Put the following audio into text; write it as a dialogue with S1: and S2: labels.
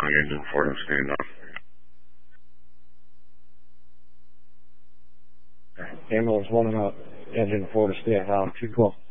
S1: engine 4 to stand up.
S2: Ambulance 1 out, engine 4 to stand down, 212.